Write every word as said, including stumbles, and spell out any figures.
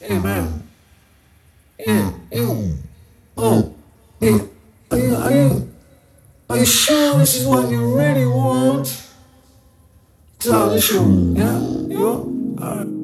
Hey man, yeah, yeah, oh, yeah, are you, are you, are you sure this is what you really want? Tell the truth, yeah, you, alright.